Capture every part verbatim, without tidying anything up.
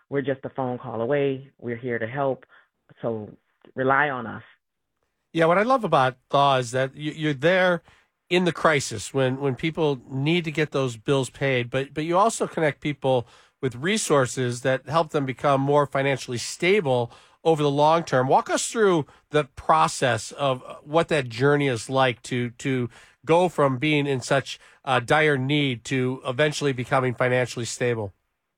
we're just a phone call away. We're here to help. So rely on us. Yeah, what I love about Thaw is that you- you're there in the crisis when, when people need to get those bills paid, but but you also connect people with resources that help them become more financially stable over the long term. Walk us through the process of what that journey is like to to go from being in such uh, dire need to eventually becoming financially stable.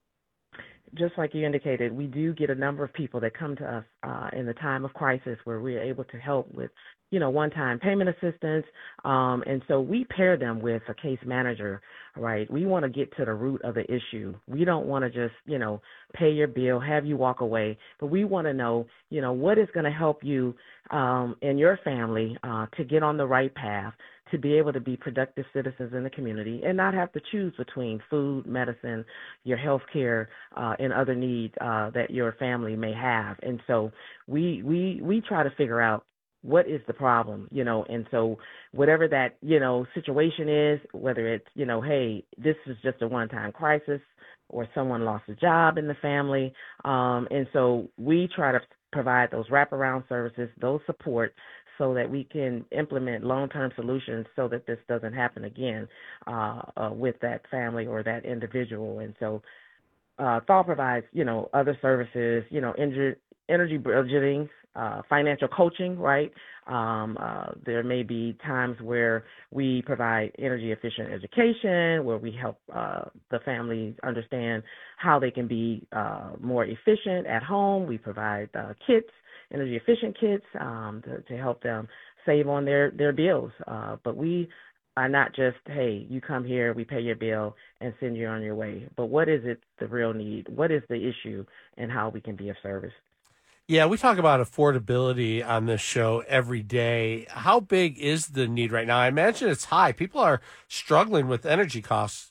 Just like you indicated, we do get a number of people that come to us uh, in the time of crisis where we are able to help with, you know, one-time payment assistance. Um, and so we pair them with a case manager, right? We want to get to the root of the issue. We don't want to just, you know, pay your bill, have you walk away, but we want to know, you know, what is going to help you um, and your family uh, to get on the right path, to be able to be productive citizens in the community and not have to choose between food, medicine, your health care, uh, and other needs uh, that your family may have. And so we, we, we try to figure out what is the problem, you know, and so whatever that, you know, situation is, whether it's, you know, hey, this is just a one-time crisis or someone lost a job in the family. Um, and so we try to provide those wraparound services, those support, so that we can implement long-term solutions so that this doesn't happen again uh, uh, with that family or that individual. And so uh, Thaw provides, you know, other services, you know, energy, energy budgeting, uh, financial coaching, right? Um, uh, there may be times where we provide energy efficient education, where we help uh, the families understand how they can be uh, more efficient at home. We provide uh, kits, energy efficient kits um, to, to help them save on their, their bills. Uh, but we are not just, hey, you come here, we pay your bill and send you on your way. But what is it, the real need? What is the issue and how we can be of service? Yeah, we talk about affordability on this show every day. How big is the need right now? I imagine it's high. People are struggling with energy costs.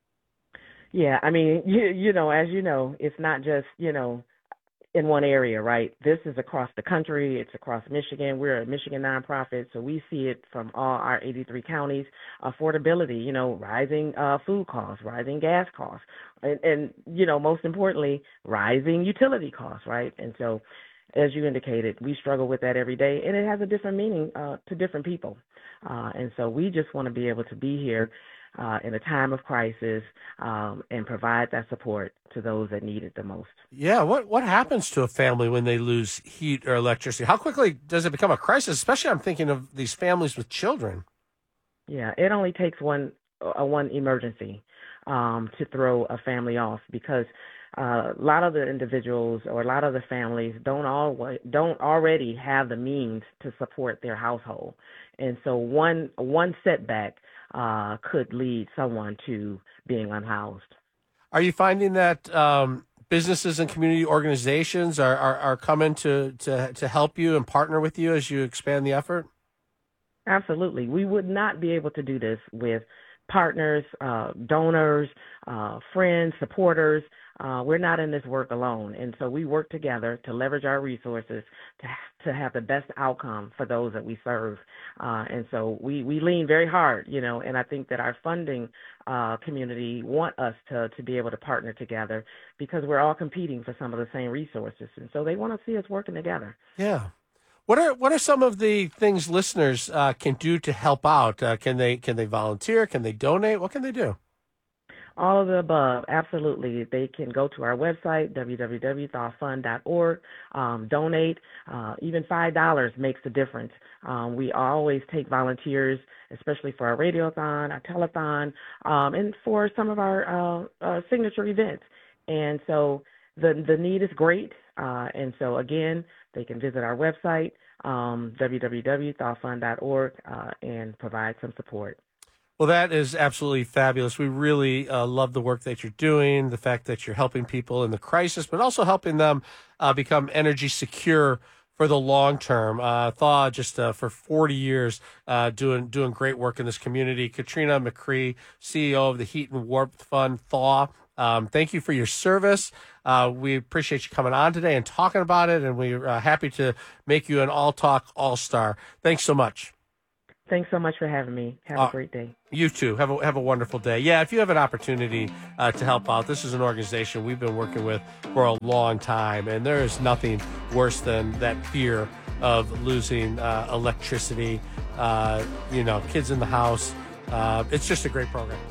Yeah, I mean, you, you know, as you know, it's not just, you know, in one area, right? This is across the country. It's across Michigan. We're a Michigan nonprofit, so we see it from all our eighty-three counties. Affordability, you know, rising uh, food costs, rising gas costs, and, and, you know, most importantly, rising utility costs, right? And so, as you indicated, we struggle with that every day, and it has a different meaning uh, to different people. Uh, and so we just want to be able to be here uh, in a time of crisis um, and provide that support to those that need it the most. Yeah, what what happens to a family when they lose heat or electricity? How quickly does it become a crisis? Especially, I'm thinking of these families with children. Yeah, it only takes one a one emergency um, to throw a family off because uh, a lot of the individuals or a lot of the families don't always don't already have the means to support their household, and so one one setback uh, could lead someone to being unhoused. Are you finding that um, businesses and community organizations are, are, are coming to, to, to help you and partner with you as you expand the effort? Absolutely. We would not be able to do this with partners, uh, donors, uh, friends, supporters. Uh, we're not in this work alone. And so we work together to leverage our resources to, to have the best outcome for those that we serve. Uh, and so we, we lean very hard, you know, and I think that our funding uh, community want us to, to be able to partner together because we're all competing for some of the same resources. And so they want to see us working together. Yeah. What are what are some of the things listeners uh, can do to help out? Uh, can they can they volunteer? Can they donate? What can they do? All of the above, absolutely. They can go to our website, w w w dot fund dot org, um, donate. Uh, even five dollars makes a difference. Um, we always take volunteers, especially for our radiothon, our telethon, um, and for some of our uh, uh, signature events. And so the, the need is great. Uh, and so, again, they can visit our website, um, w w w dot fund dot org, uh, and provide some support. Well, that is absolutely fabulous. We really uh, love the work that you're doing, the fact that you're helping people in the crisis, but also helping them uh, become energy secure for the long term. Uh, Thaw, just uh, for forty years, uh, doing doing great work in this community. Katrina McCree, C E O of the Heat and Warmth Fund, Thaw. Um, thank you for your service. Uh, we appreciate you coming on today and talking about it, and we're uh, happy to make you an all talk all star. Thanks so much. Thanks so much for having me. Have uh, a great day. You too. Have a, have a wonderful day. Yeah, if you have an opportunity uh, to help out, this is an organization we've been working with for a long time, and there is nothing worse than that fear of losing uh, electricity, uh, you know, kids in the house. Uh, it's just a great program.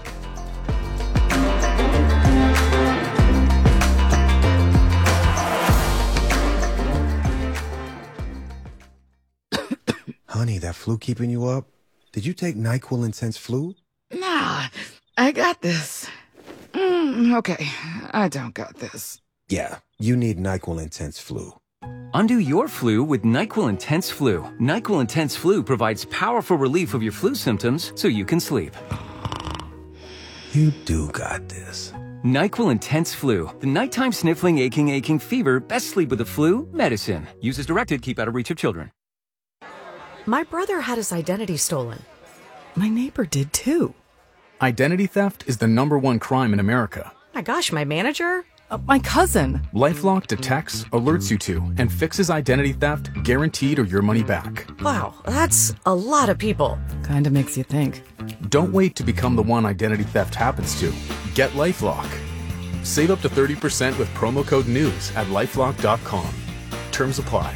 Honey, that flu keeping you up? Did you take NyQuil Intense Flu? Nah, I got this. Mm, okay, I don't got this. Yeah, you need NyQuil Intense Flu. Undo your flu with NyQuil Intense Flu. NyQuil Intense Flu provides powerful relief of your flu symptoms so you can sleep. You do got this. NyQuil Intense Flu. The nighttime sniffling, aching, aching fever. Best sleep with the flu medicine. Use as directed. Keep out of reach of children. My brother had his identity stolen. My neighbor did too. Identity theft is the number one crime in America. My gosh, my manager? Uh, my cousin. LifeLock detects, alerts you to, and fixes identity theft guaranteed or your money back. Wow, that's a lot of people. Kinda makes you think. Don't wait to become the one identity theft happens to. Get LifeLock. Save up to thirty percent with promo code NEWS at lifelock dot com. Terms apply.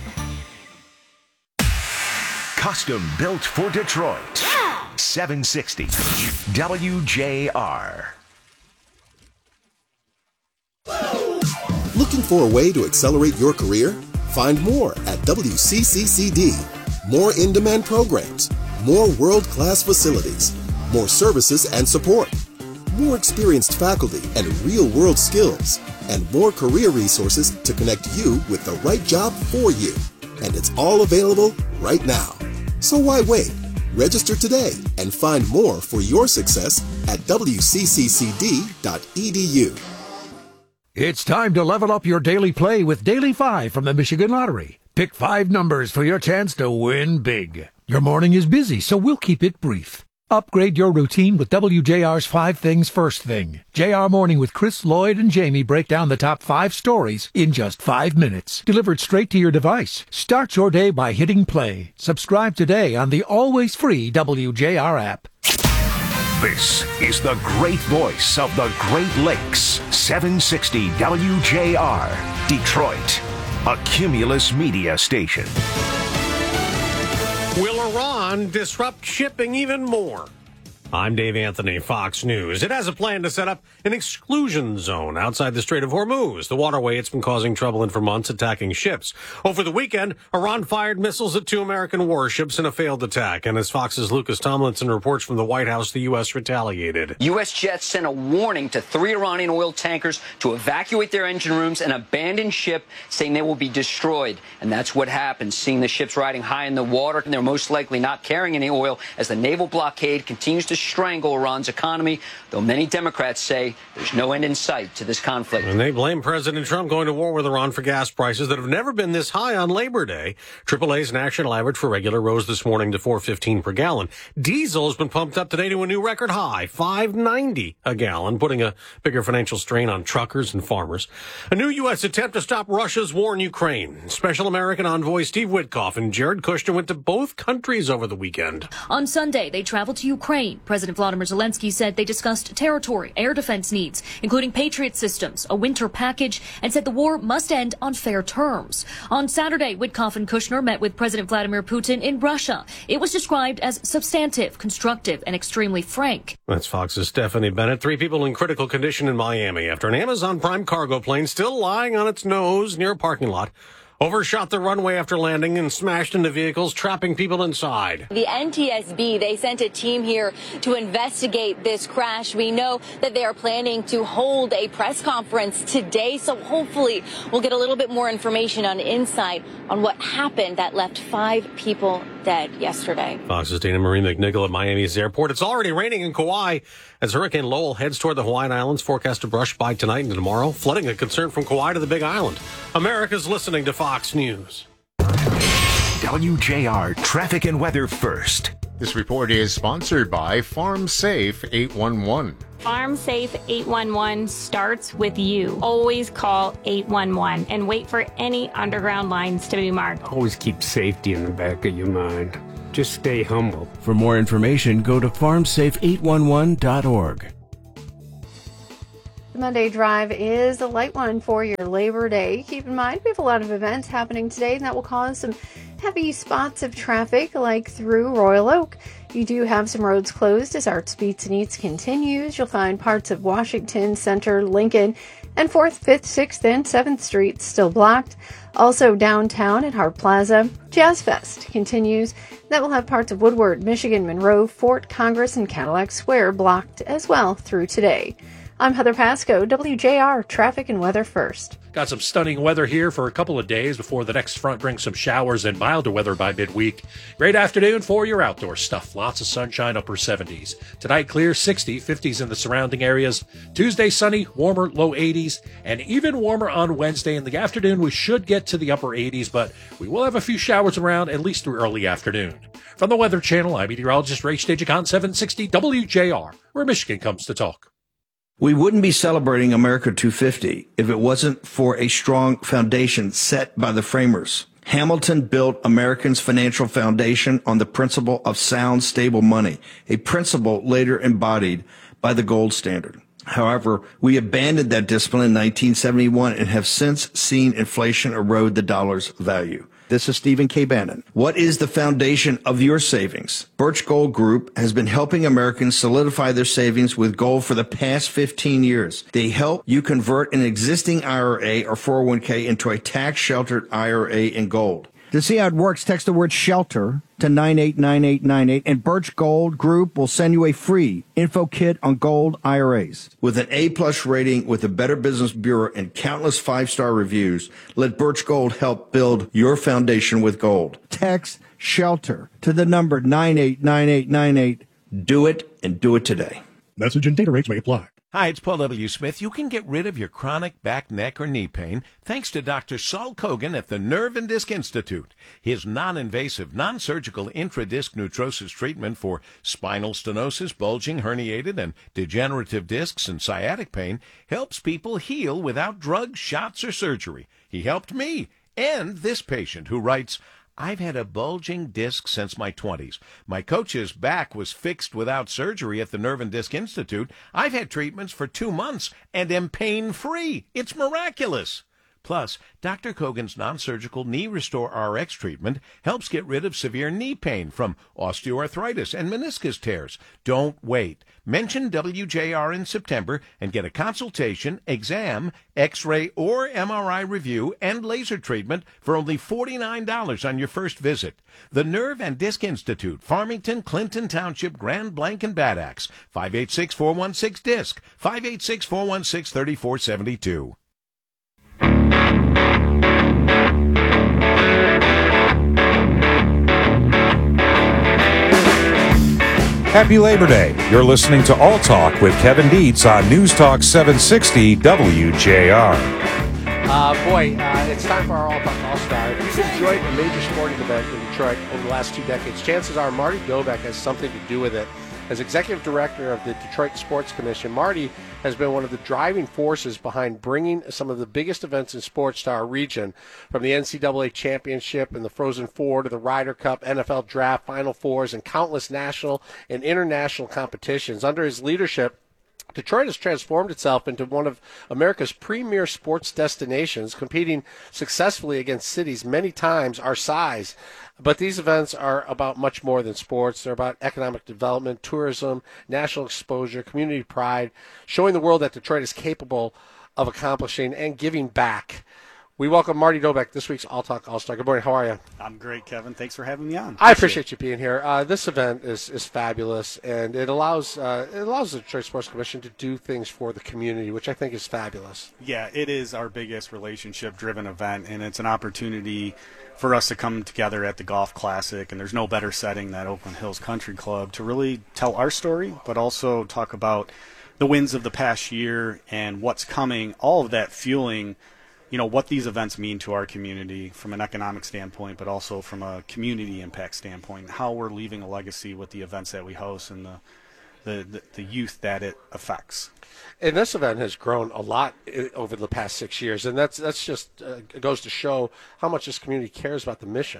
Custom built for Detroit. seven sixty W J R. Looking for a way to accelerate your career? Find more at W C C C D. More in-demand programs, more world-class facilities, more services and support, more experienced faculty and real-world skills, and more career resources to connect you with the right job for you. And it's all available right now. So why wait? Register today and find more for your success at W C C C D dot E D U. It's time to level up your daily play with Daily Five from the Michigan Lottery. Pick five numbers for your chance to win big. Your morning is busy, so we'll keep it brief. Upgrade your routine with W J R's Five Things First Thing. J R Morning with Chris, Lloyd, and Jamie break down the top five stories in just five minutes. Delivered straight to your device. Start your day by hitting play. Subscribe today on the always free W J R app. This is the great voice of the Great Lakes. seven sixty W J R, Detroit, a Cumulus media station. Will Iran disrupt shipping even more? I'm Dave Anthony, Fox News. It has a plan to set up an exclusion zone outside the Strait of Hormuz, the waterway it's been causing trouble in for months, attacking ships. Over the weekend, Iran fired missiles at two American warships in a failed attack. And as Fox's Lucas Tomlinson reports from the White House, the U S retaliated. U S jets sent a warning to three Iranian oil tankers to evacuate their engine rooms and abandon ship, saying they will be destroyed. And that's what happened. Seeing the ships riding high in the water, and they're most likely not carrying any oil as the naval blockade continues to strangle Iran's economy, though many Democrats say there's no end in sight to this conflict. And they blame President Trump going to war with Iran for gas prices that have never been this high on Labor Day. triple A's national average for regular rose this morning to four fifteen per gallon. Diesel has been pumped up today to a new record high, five ninety a gallon, putting a bigger financial strain on truckers and farmers. A new U S attempt to stop Russia's war in Ukraine. Special American envoy Steve Witkoff and Jared Kushner went to both countries over the weekend. On Sunday, they traveled to Ukraine. President Vladimir Zelensky said they discussed territory, air defense needs, including Patriot systems, a winter package, and said the war must end on fair terms. On Saturday, Witkoff and Kushner met with President Vladimir Putin in Russia. It was described as substantive, constructive, and extremely frank. That's Fox's Stephanie Bennett. Three people in critical condition in Miami after an Amazon Prime cargo plane still lying on its nose near a parking lot overshot the runway after landing and smashed into vehicles, trapping people inside. The N T S B, they sent a team here to investigate this crash. We know that they are planning to hold a press conference today, so hopefully we'll get a little bit more information on insight on what happened that left five people dead yesterday. Fox's Dana Marie McNichol at Miami's airport. It's already raining in Kauai as Hurricane Lowell heads toward the Hawaiian Islands, forecast to brush by tonight and tomorrow. Flooding a concern from Kauai to the Big Island. America's listening to Fox News. W J R Traffic and Weather First. This report is sponsored by Farm Safe eight one one. Farm Safe eight one one starts with you. Always call eight one one and wait for any underground lines to be marked. Always keep safety in the back of your mind. just stay humble. For more information, go to farm safe eight one one dot org. The Monday drive is a light one for your Labor Day. Keep in mind, we have a lot of events happening today, and that will cause some heavy spots of traffic, like through Royal Oak. You do have some roads closed as Arts, Beats, and Eats continues. You'll find parts of Washington, Center, Lincoln, and fourth, fifth, sixth, and seventh Streets still blocked. Also downtown at Hart Plaza, Jazz Fest continues. That will have parts of Woodward, Michigan, Monroe, Fort Congress, and Cadillac Square blocked as well through today. I'm Heather Pasco, W J R Traffic and Weather First. Got some stunning weather here for a couple of days before the next front brings some showers and milder weather by midweek. Great afternoon for your outdoor stuff. Lots of sunshine, upper seventies. Tonight, clear, sixty, fifties in the surrounding areas. Tuesday, sunny, warmer, low eighties, and even warmer on Wednesday. In the afternoon, we should get to the upper eighties, but we will have a few showers around at least through early afternoon. From the Weather Channel, I'm meteorologist Ray Stagicon, on seven sixty W J R, where Michigan comes to talk. We wouldn't be celebrating America two fifty if it wasn't for a strong foundation set by the framers. Hamilton built Americans' financial foundation on the principle of sound, stable money, a principle later embodied by the gold standard. However, we abandoned that discipline in nineteen seventy-one and have since seen inflation erode the dollar's value. This is Stephen K. Bannon. What is the foundation of your savings? Birch Gold Group has been helping Americans solidify their savings with gold for the past fifteen years. They help you convert an existing I R A or four oh one k into a tax-sheltered I R A in gold. To see how it works, text the word SHELTER to nine eight nine eight nine eight, and Birch Gold Group will send you a free info kit on gold I R As. With an A-plus rating with the Better Business Bureau and countless five-star reviews, let Birch Gold help build your foundation with gold. Text SHELTER to the number nine eight nine eight nine eight. Do it, and do it today. Message and data rates may apply. Hi, it's Paul W. Smith. You can get rid of your chronic back, neck, or knee pain thanks to Doctor Saul Kogan at the Nerve and Disc Institute. His non-invasive, non-surgical intradisc neutrosis treatment for spinal stenosis, bulging, herniated, and degenerative discs and sciatic pain helps people heal without drugs, shots, or surgery. He helped me and this patient who writes, I've had a bulging disc since my twenties. My coach's back was fixed without surgery at the Nerve and Disc Institute. I've had treatments for two months and am pain-free. It's miraculous. Plus, Doctor Kogan's non-surgical Knee Restore R X treatment helps get rid of severe knee pain from osteoarthritis and meniscus tears. Don't wait. Mention W J R in September and get a consultation, exam, X-ray, or M R I review and laser treatment for only forty-nine dollars on your first visit. The Nerve and Disc Institute, Farmington, Clinton Township, Grand Blanc, and Bad Axe. five eight six, four one six, D I S C, five eight six, four one six, three four seven two. Happy Labor Day. You're listening to All Talk with Kevin Dietz on News Talk seven sixty W J R. Uh, boy, uh, it's time for our All Talk All-Star. If you've enjoyed a major sporting event in Detroit over the last two decades, chances are Marty Dobeck has something to do with it. As executive director of the Detroit Sports Commission, Marty has been one of the driving forces behind bringing some of the biggest events in sports to our region, from the N C double A Championship and the Frozen Four to the Ryder Cup, N F L Draft, Final Fours, and countless national and international competitions. Under his leadership, Detroit has transformed itself into one of America's premier sports destinations, competing successfully against cities many times our size. But these events are about much more than sports. They're about economic development, tourism, national exposure, community pride, showing the world that Detroit is capable of accomplishing and giving back. We welcome Marty Dobeck, this week's All Talk All-Star. Good morning. How are you? I'm great, Kevin. Thanks for having me on. I appreciate you being here. Uh, this event is, is fabulous, and it allows uh, it allows the Detroit Sports Commission to do things for the community, which I think is fabulous. Yeah, it is our biggest relationship-driven event, and it's an opportunity for us to come together at the Golf Classic, and there's no better setting than Oakland Hills Country Club to really tell our story, but also talk about the wins of the past year and what's coming, all of that fueling you know, what these events mean to our community from an economic standpoint, but also from a community impact standpoint, how we're leaving a legacy with the events that we host and the the, the, the youth that it affects. And this event has grown a lot over the past six years, and that's that's just uh, goes to show how much this community cares about the mission.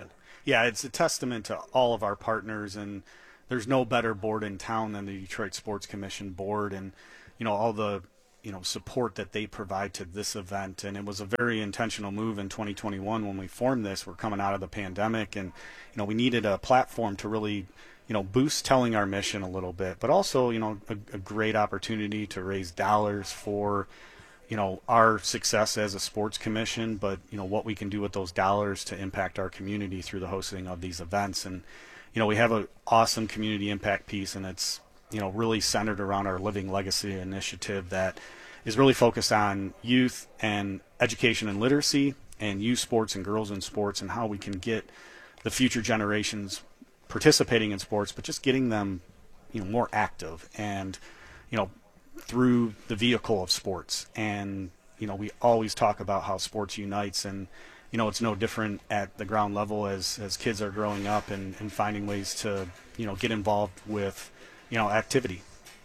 Yeah, it's a testament to all of our partners, and there's no better board in town than the Detroit Sports Commission board, and you know all the you know support that they provide to this event. And it was a very intentional move in twenty twenty-one when we formed this. We're coming out of the pandemic, and you know we needed a platform to really you know boost telling our mission a little bit, but also you know a, a great opportunity to raise dollars for you know our success as a sports commission, but you know what we can do with those dollars to impact our community through the hosting of these events. And you know we have an awesome community impact piece, and it's you know really centered around our Living Legacy initiative that is really focused on youth and education and literacy, and youth sports and girls in sports, and how we can get the future generations participating in sports, but just getting them you know more active and you know through the vehicle of sports. And you know we always talk about how sports unites, and you know it's no different at the ground level as as kids are growing up and, and finding ways to you know get involved with you know activity.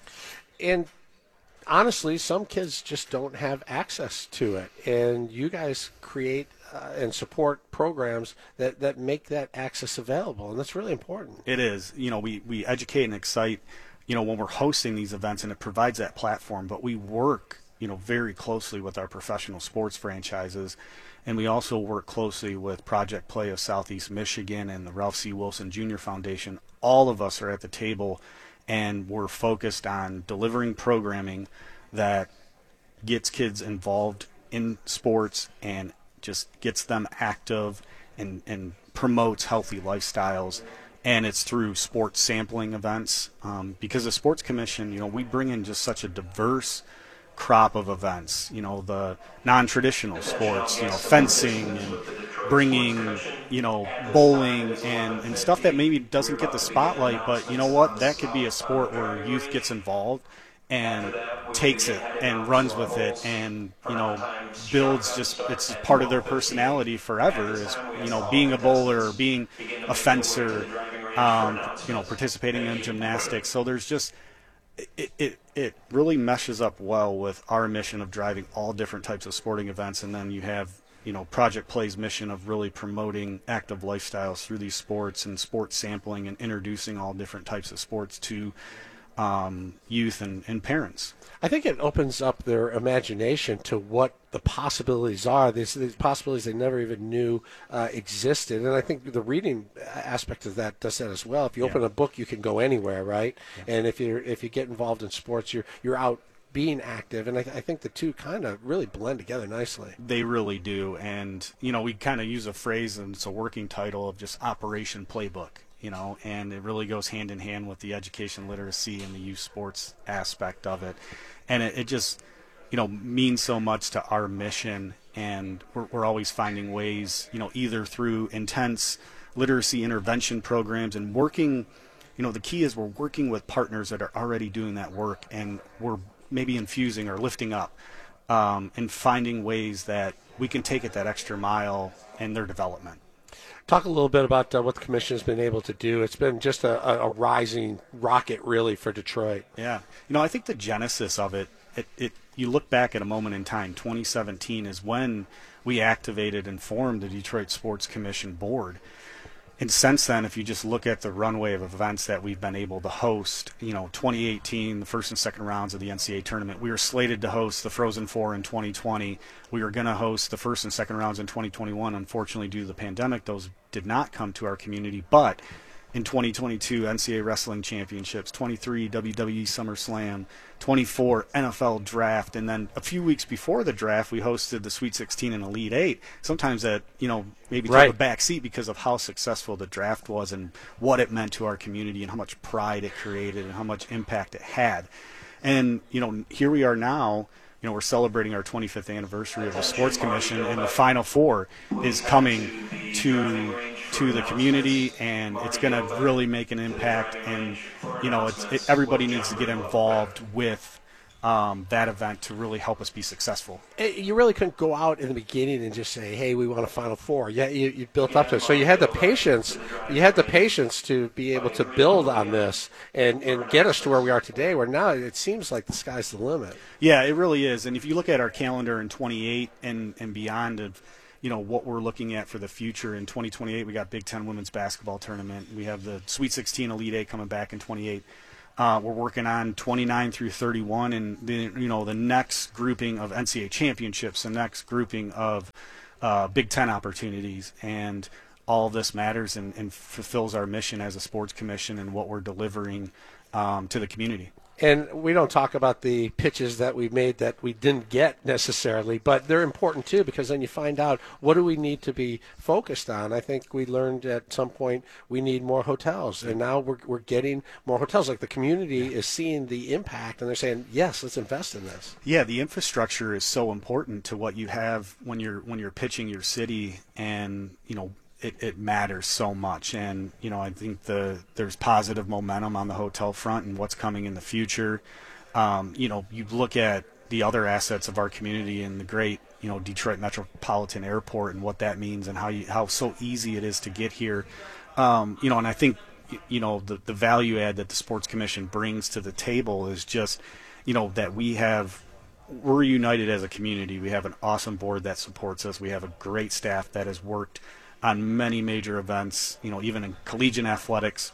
And honestly, some kids just don't have access to it, and you guys create uh, and support programs that that make that access available, and that's really important. It is. You know we we educate and excite you know when we're hosting these events, and it provides that platform, but we work you know very closely with our professional sports franchises, and we also work closely with Project Play of Southeast Michigan and the Ralph C. Wilson Junior Foundation. All of us are at the table, and we're focused on delivering programming that gets kids involved in sports and just gets them active and, and promotes healthy lifestyles. And it's through sports sampling events, um, because the Sports Commission, you know, we bring in just such a diverse crop of events, you know, the non-traditional sports, you know, fencing, and bringing, you know, bowling and, and stuff that maybe doesn't get the spotlight, but you know what, that could be a sport where youth gets involved and takes it and runs with it, and you know builds just it's part of their personality forever, is you know being a bowler or being a fencer, um, you know participating in gymnastics. So there's just it, it it really meshes up well with our mission of driving all different types of sporting events. And then you have you know Project Play's mission of really promoting active lifestyles through these sports and sports sampling and introducing all different types of sports to um, youth and, and parents. I think it opens up their imagination to what the possibilities are, these, these possibilities they never even knew uh, existed. And I think the reading aspect of that does that as well. If you open Yeah. a book, you can go anywhere, right? Yeah. And if you're if you get involved in sports, you're you're out being active. And I, th- I think the two kind of really blend together nicely. They really do. And, you know, we kind of use a phrase, and it's a working title of just Operation Playbook, you know, and it really goes hand in hand with the education, literacy, and the youth sports aspect of it. And it, it just, you know, means so much to our mission. And we're, we're always finding ways, you know, either through intense literacy intervention programs and working, you know, the key is we're working with partners that are already doing that work, and we're maybe infusing or lifting up um, and finding ways that we can take it that extra mile in their development. Talk a little bit about uh, what the commission has been able to do. It's been just a, a, a rising rocket, really, for Detroit. Yeah. You know, I think the genesis of it, it, it, you look back at a moment in time, twenty seventeen is when we activated and formed the Detroit Sports Commission Board. And since then, if you just look at the runway of events that we've been able to host, you know, twenty eighteen, the first and second rounds of the N C double A tournament, we were slated to host the Frozen Four in twenty twenty. We were going to host the first and second rounds in twenty twenty-one. Unfortunately, due to the pandemic, those did not come to our community. But in twenty twenty-two, N C double A Wrestling Championships, twenty-three, W W E SummerSlam, twenty-four, N F L Draft, and then a few weeks before the draft, we hosted the Sweet sixteen and Elite Eight. Sometimes that, you know, maybe took Right. a back seat because of how successful the draft was and what it meant to our community and how much pride it created and how much impact it had. And, you know, here we are now. You know, we're celebrating our twenty-fifth anniversary of the Sports Commission, and the Final Four is coming to to the community, and it's going to really make an impact. And you know, it's, it, everybody needs to get involved with um, that event to really help us be successful. It- you really couldn't go out in the beginning and just say, "Hey, we want a Final Four." Yeah, you, you built up to it, so you had the patience. You had the patience to be able to build on this and, and get us to where we are today. Where now it seems like the sky's the limit. Yeah, it really is. And if you look at our calendar in twenty-eight and, and beyond of, you know, what we're looking at for the future. In twenty twenty-eight, we got Big Ten women's basketball tournament. We have the Sweet sixteen Elite Eight coming back in twenty-eight. Uh, we're working on twenty-nine through thirty-one, and the, you know, the next grouping of N C double A championships, the next grouping of uh, Big Ten opportunities, and all of this matters and, and fulfills our mission as a sports commission and what we're delivering um, to the community. And we don't talk about the pitches that we made that we didn't get necessarily, but they're important too, because then you find out what do we need to be focused on. I think we learned at some point we need more hotels, and now we're we're getting more hotels. Like the community is seeing the impact, and they're saying, yes, let's invest in this. Yeah, the infrastructure is so important to what you have when you're when you're pitching your city, and you know. It, it matters so much, and you know I think the there's positive momentum on the hotel front and what's coming in the future. Um, you know, you look at the other assets of our community and the great you know Detroit Metropolitan Airport and what that means and how you how so easy it is to get here. Um, you know, and I think you know the the value add that the Sports Commission brings to the table is just you know that we have. We're united as a community. We have an awesome board that supports us. We have a great staff that has worked on many major events, you know, even in collegiate athletics,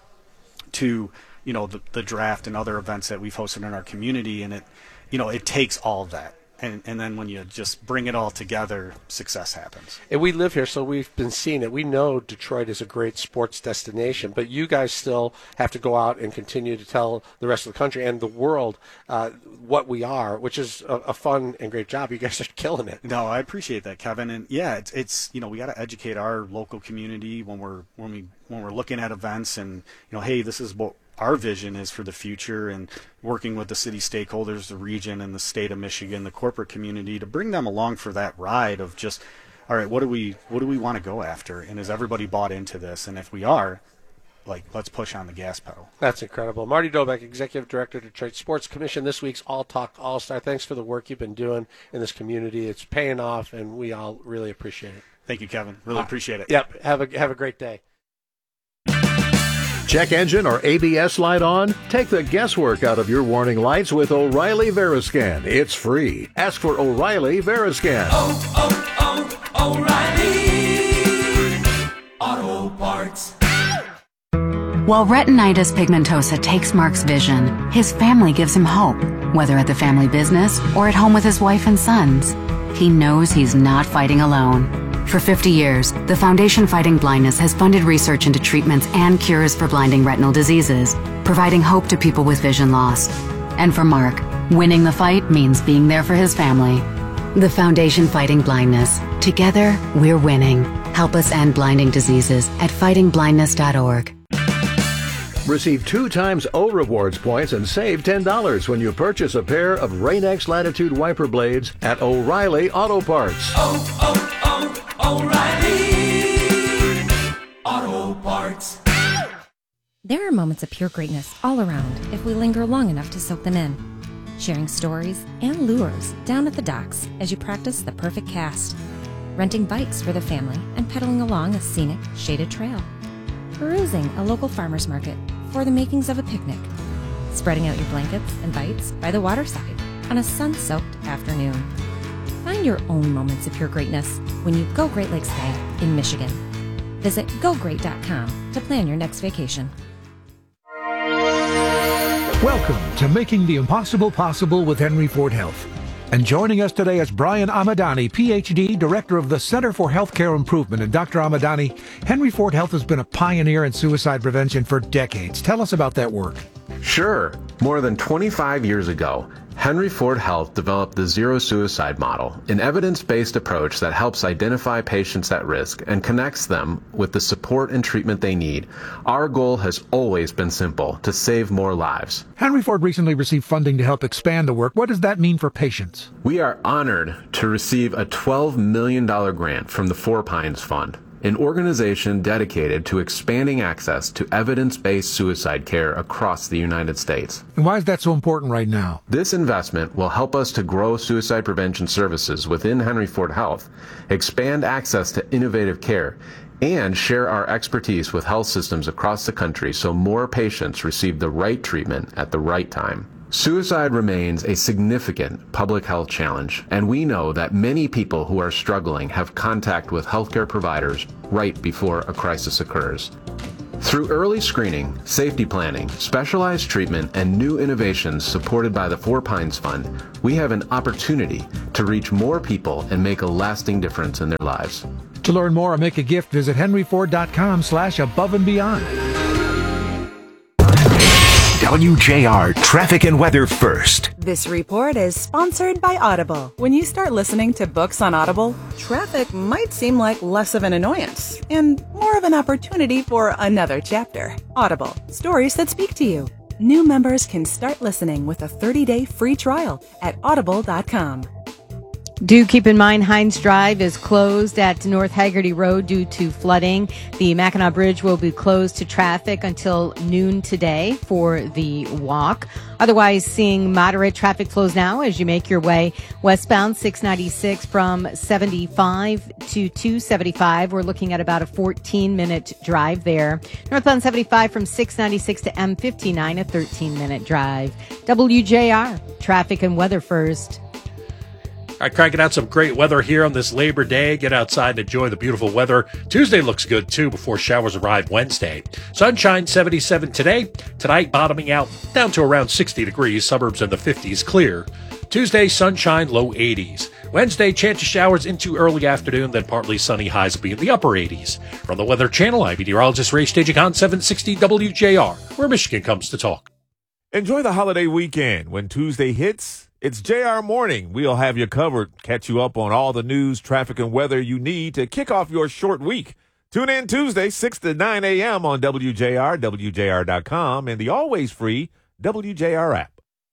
to you know the, the draft and other events that we've hosted in our community, and it, you know, it takes all of that, and and then when you just bring it all together, success happens. And we live here, so we've been seeing it. We know Detroit is a great sports destination, but you guys still have to go out and continue to tell the rest of the country and the world uh, what we are, which is a, a fun and great job. You guys are killing it. No, I appreciate that, Kevin. And yeah, it's it's you know we got to educate our local community when we're when we when we're looking at events, and you know, hey, this is what our vision is for the future, and working with the city stakeholders, the region, and the state of Michigan, the corporate community, to bring them along for that ride of just, all right, what do we what do we want to go after, and is everybody bought into this? And if we are, like, let's push on the gas pedal. That's incredible. Marty Dobeck, Executive Director, Detroit Sports Commission, this week's All Talk All-Star. Thanks for the work you've been doing in this community. It's paying off, and we all really appreciate it. Thank you, Kevin. Really uh, appreciate it. Yep. Have a have a great day. Check engine or A B S light on? Take the guesswork out of your warning lights with O'Reilly Veriscan. It's free. Ask for O'Reilly Veriscan. Oh, oh, oh, O'Reilly Auto Parts. While retinitis pigmentosa takes Mark's vision, his family gives him hope, whether at the family business or at home with his wife and sons. He knows he's not fighting alone. For fifty years, the Foundation Fighting Blindness has funded research into treatments and cures for blinding retinal diseases, providing hope to people with vision loss. And for Mark, winning the fight means being there for his family. The Foundation Fighting Blindness. Together, we're winning. Help us end blinding diseases at fighting blindness dot org. Receive two times O Rewards points and save ten dollars when you purchase a pair of Rain-X Latitude wiper blades at O'Reilly Auto Parts. Oh, oh, oh, O'Reilly Auto Parts. There are moments of pure greatness all around if we linger long enough to soak them in. Sharing stories and lures down at the docks as you practice the perfect cast. Renting bikes for the family and pedaling along a scenic, shaded trail. Perusing a local farmer's market for the makings of a picnic. Spreading out your blankets and bites by the waterside on a sun-soaked afternoon. Find your own moments of pure greatness when you go Great Lakes Bay in Michigan. Visit go great dot com to plan your next vacation. Welcome to Making the Impossible Possible with Henry Ford Health. And joining us today is Brian Amadani, P H D, Director of the Center for Healthcare Improvement. And Doctor Amadani, Henry Ford Health has been a pioneer in suicide prevention for decades. Tell us about that work. Sure. More than twenty-five years ago, Henry Ford Health developed the Zero Suicide Model, an evidence-based approach that helps identify patients at risk and connects them with the support and treatment they need. Our goal has always been simple, to save more lives. Henry Ford recently received funding to help expand the work. What does that mean for patients? We are honored to receive a twelve million dollars grant from the Four Pines Fund, an organization dedicated to expanding access to evidence-based suicide care across the United States. And why is that so important right now? This investment will help us to grow suicide prevention services within Henry Ford Health, expand access to innovative care, and share our expertise with health systems across the country so more patients receive the right treatment at the right time. Suicide remains a significant public health challenge, and we know that many people who are struggling have contact with healthcare providers right before a crisis occurs. Through early screening, safety planning, specialized treatment, and new innovations supported by the Four Pines Fund, we have an opportunity to reach more people and make a lasting difference in their lives. To learn more or make a gift, visit henryford.com slash above and beyond. W J R Traffic and Weather First. This report is sponsored by Audible. When you start listening to books on Audible, traffic might seem like less of an annoyance and more of an opportunity for another chapter. Audible, stories that speak to you. New members can start listening with a thirty-day free trial at audible dot com. Do keep in mind Hines Drive is closed at North Haggerty Road due to flooding. The Mackinac Bridge will be closed to traffic until noon today for the walk. Otherwise, seeing moderate traffic flows now as you make your way westbound six ninety-six from seventy-five to two seventy-five. We're looking at about a fourteen minute drive there. Northbound seventy-five from six ninety-six to M fifty-nine, a thirteen minute drive. W J R Traffic and Weather First. All right, cranking out some great weather here on this Labor Day. Get outside and enjoy the beautiful weather. Tuesday looks good, too, before showers arrive Wednesday. Sunshine, seventy-seven today. Tonight, bottoming out down to around sixty degrees. Suburbs in the fifties, clear. Tuesday, sunshine, low eighties. Wednesday, chance of showers into early afternoon, then partly sunny, highs will be in the upper eighties. From the Weather Channel, I'm meteorologist Ray Staging on seven sixty W J R, where Michigan comes to talk. Enjoy the holiday weekend. When Tuesday hits, it's J R Morning. We'll have you covered, catch you up on all the news, traffic, and weather you need to kick off your short week. Tune in Tuesday, six to nine a.m. on W J R, W J R dot com, and the always free W J R app.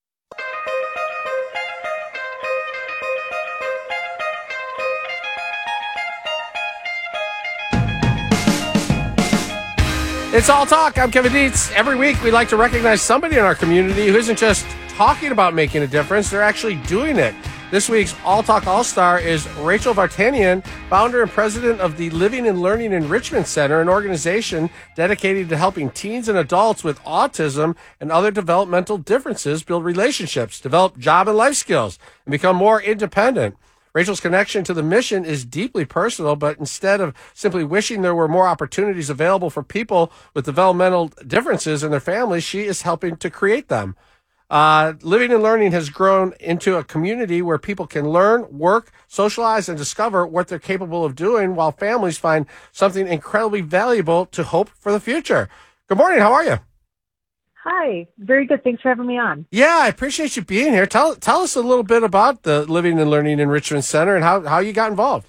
It's All Talk. I'm Kevin Dietz. Every week, we like to recognize somebody in our community who isn't just talking about making a difference, they're actually doing it. This week's All Talk All-Star is Rachel Vartanian, founder and president of the Living and Learning Enrichment Center, an organization dedicated to helping teens and adults with autism and other developmental differences build relationships, develop job and life skills, and become more independent. Rachel's connection to the mission is deeply personal, but instead of simply wishing there were more opportunities available for people with developmental differences in their families, she is helping to create them. Uh, Living and Learning has grown into a community where people can learn, work, socialize, and discover what they're capable of doing, while families find something incredibly valuable to hope for the future. Good morning. How are you? Hi. Very good. Thanks for having me on. Yeah, I appreciate you being here. Tell tell us a little bit about the Living and Learning Enrichment Center and how, how you got involved.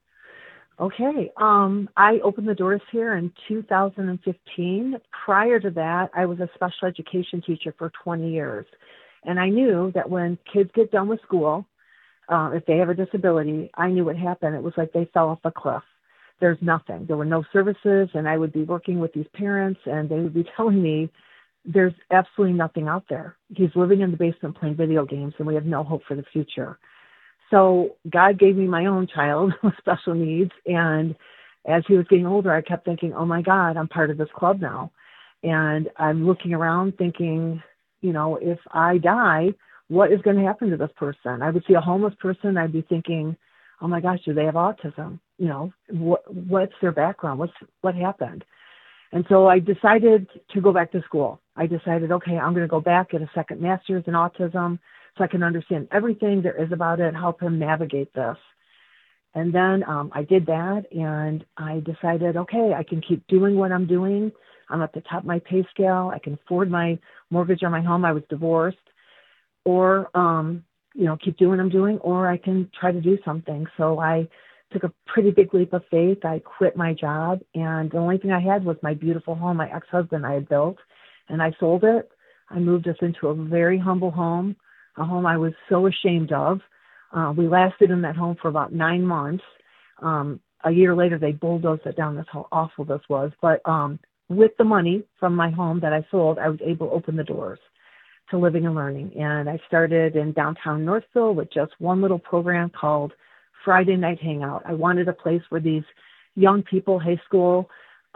Okay. Um, I opened the doors here in two thousand fifteen. Prior to that, I was a special education teacher for twenty years. And I knew that when kids get done with school, uh, if they have a disability, I knew what happened. It was like they fell off a cliff. There's nothing. There were no services, and I would be working with these parents, and they would be telling me, there's absolutely nothing out there. He's living in the basement playing video games, and we have no hope for the future. So God gave me my own child with special needs, and as he was getting older, I kept thinking, oh my God, I'm part of this club now. And I'm looking around thinking, you know, if I die, what is going to happen to this person? I would see a homeless person, I'd be thinking, oh my gosh, do they have autism? You know, what, what's their background? What's, what happened? And so I decided to go back to school. I decided, okay, I'm going to go back, get a second master's in autism so I can understand everything there is about it, help him navigate this. And then um, I did that, and I decided, okay, I can keep doing what I'm doing. I'm at the top of my pay scale. I can afford my mortgage on my home. I was divorced. Or, um, you know, keep doing what I'm doing, or I can try to do something. So I took a pretty big leap of faith. I quit my job, and the only thing I had was my beautiful home my ex-husband I had built, and I sold it. I moved us into a very humble home, a home I was so ashamed of. Uh, we lasted in that home for about nine months. Um, a year later, they bulldozed it down. That's how awful this was. But um, with the money from my home that I sold, I was able to open the doors to Living and Learning. And I started in downtown Northville with just one little program called Friday Night Hangout. I wanted a place where these young people, high school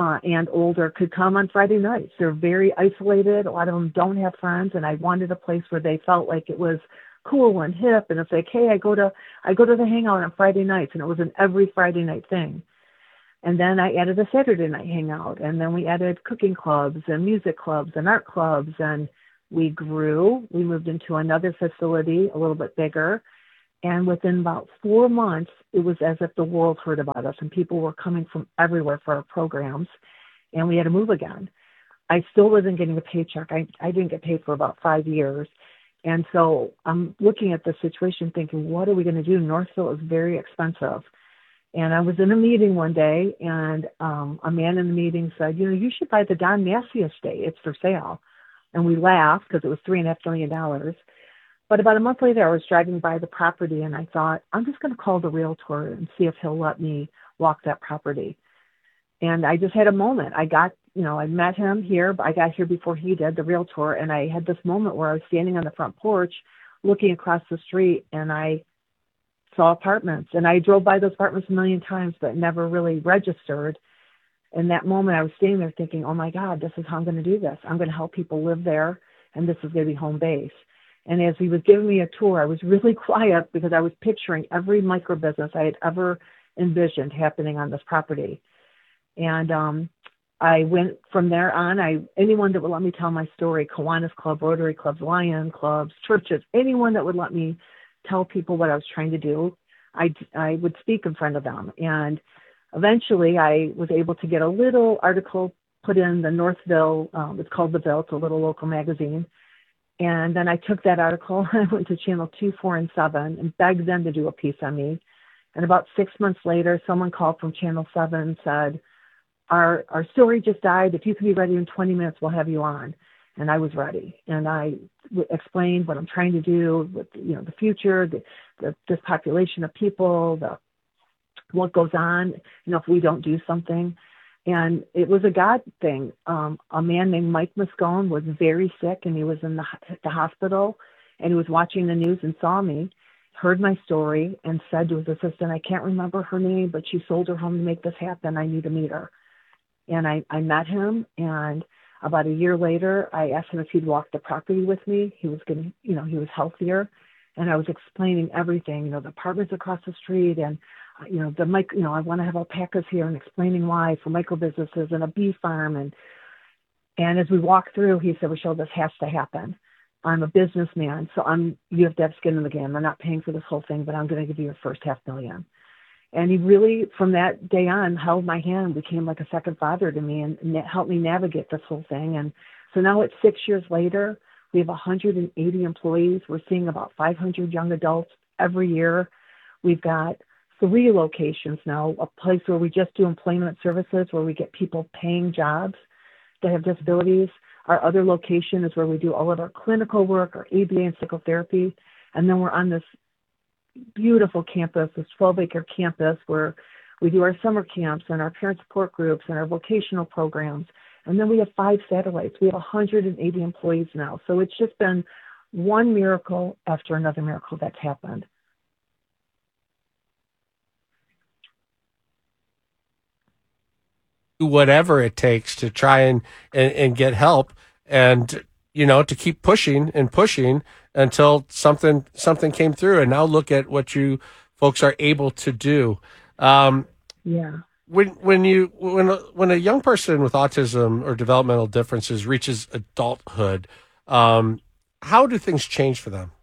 uh, and older could come on Friday nights. They're very isolated. A lot of them don't have friends, and I wanted a place where they felt like it was cool and hip. And it's like, hey, I go to I go to the hangout on Friday nights, and it was an every Friday night thing. And then I added a Saturday night hangout, and then we added cooking clubs and music clubs and art clubs, and we grew. We moved into another facility, a little bit bigger. And within about four months, it was as if the world heard about us, and people were coming from everywhere for our programs, and we had to move again. I still wasn't getting a paycheck. I, I didn't get paid for about five years. And so I'm looking at the situation thinking, what are we going to do? Northville is very expensive. And I was in a meeting one day, and um, a man in the meeting said, you know, you should buy the Don Massey estate. It's for sale. And we laughed because it was three and a half million dollars. But about a month later, I was driving by the property, and I thought, I'm just going to call the realtor and see if he'll let me walk that property. And I just had a moment. I got, you know, I met him here, but I got here before he did, the realtor, and I had this moment where I was standing on the front porch looking across the street, and I saw apartments. And I drove by those apartments a million times, but never really registered. In that moment, I was standing there thinking, oh, my God, this is how I'm going to do this. I'm going to help people live there, and this is going to be home base. And as he was giving me a tour, I was really quiet because I was picturing every micro business I had ever envisioned happening on this property. And um, I went from there on. I anyone that would let me tell my story, Kiwanis Club, Rotary Clubs, Lion Clubs, churches, anyone that would let me tell people what I was trying to do, I, I would speak in front of them. And eventually I was able to get a little article put in the Northville, um, it's called The Ville, it's a little local magazine. And then I took that article and I went to channel two, four, and seven and begged them to do a piece on me. And about six months later, someone called from channel seven and said, our, our story just died. If you can be ready in twenty minutes, we'll have you on. And I was ready. And I w- explained what I'm trying to do with, you know, the future, the, the, this population of people, the, what goes on, you know, if we don't do something. And it was a God thing. Um, a man named Mike Moscone was very sick, and he was in the, the hospital, and he was watching the news and saw me, heard my story, and said to his assistant, I can't remember her name, but she sold her home to make this happen. I need to meet her. And I, I met him, and about a year later, I asked him if he'd walk the property with me. He was getting, you know, he was healthier, and I was explaining everything, you know, the apartments across the street, and you know, the mic, you know, I want to have alpacas here, and explaining why for micro businesses and a bee farm. And, and as we walked through, he said, Rochelle, this has to happen. I'm a businessman, so I'm, you have to have skin in the game. I'm not paying for this whole thing, but I'm going to give you your first half million. And he really, from that day on, held my hand, became like a second father to me, and na- helped me navigate this whole thing. And so now it's six years later, we have one hundred eighty employees. We're seeing about five hundred young adults every year. We've got three locations now, a place where we just do employment services, where we get people paying jobs that have disabilities. Our other location is where we do all of our clinical work, our A B A and psychotherapy. And then we're on this beautiful campus, this twelve acre campus, where we do our summer camps and our parent support groups and our vocational programs. And then we have five satellites. We have one hundred eighty employees now. So it's just been one miracle after another miracle that's happened. Whatever it takes to try and, and, and get help, and, you know, to keep pushing and pushing until something, something came through. And now look at what you folks are able to do. Um, yeah. When, when you, when, a, when a young person with autism or developmental differences reaches adulthood, um, how do things change for them?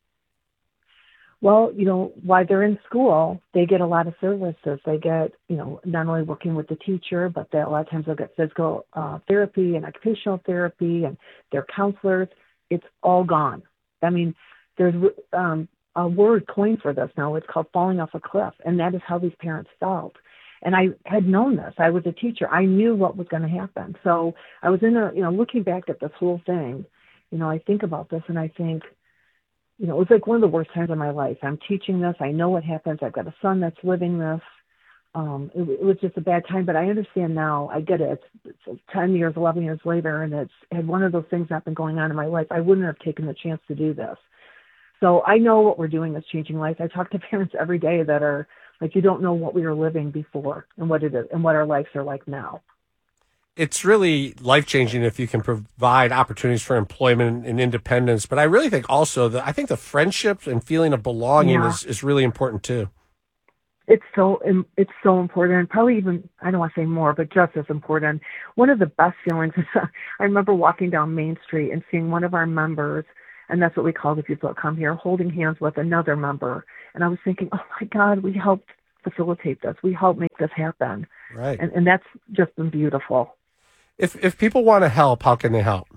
Well, you know, while they're in school, they get a lot of services. They get, you know, not only working with the teacher, but they, a lot of times they'll get physical uh, therapy and occupational therapy, and their counselors. It's all gone. I mean, there's um, a word coined for this now. It's called falling off a cliff, and that is how these parents felt. And I had known this. I was a teacher. I knew what was going to happen. So I was in a, you know, looking back at this whole thing, you know, I think about this and I think, you know, it was like one of the worst times of my life. I'm teaching this. I know what happens. I've got a son that's living this. Um, it, it was just a bad time, but I understand now. I get it. It's, it's ten years, eleven years later, and it's had one of those things not been going on in my life. I wouldn't have taken the chance to do this. So I know what we're doing is changing lives. I talk to parents every day that are like, you don't know what we were living before and what it is and what our lives are like now. it's really life-changing if you can provide opportunities for employment and independence. But I really think also that I think the friendships and feeling of belonging Yeah. is, is really important too. It's so it's so important, probably even, I don't want to say more, but just as important. One of the best feelings is I remember walking down Main Street and seeing one of our members, and that's what we call the people that come here, holding hands with another member. And I was thinking, oh my God, we helped facilitate this. We helped make this happen. Right. And, and that's just been beautiful. If if people want to help, how can they help?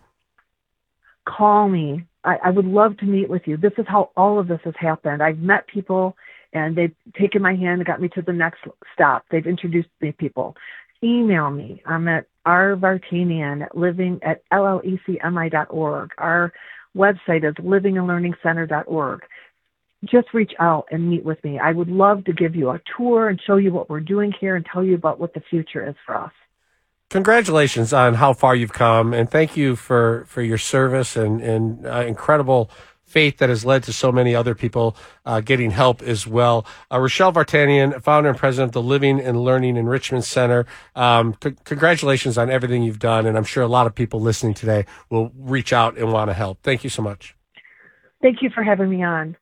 Call me. I, I would love to meet with you. This is how all of this has happened. I've met people and they've taken my hand and got me to the next stop. They've introduced me to people. Email me. I'm at r vartanian at living at l l e c m i dot org. Our website is living and learning center dot org. Just reach out and meet with me. I would love to give you a tour and show you what we're doing here and tell you about what the future is for us. Congratulations on how far you've come, and thank you for, for your service and, and uh, incredible faith that has led to so many other people uh, getting help as well. Uh, Rochelle Vartanian, founder and president of the Living and Learning Enrichment Center. Um, c- congratulations on everything you've done, and I'm sure a lot of people listening today will reach out and want to help. Thank you so much. Thank you for having me on.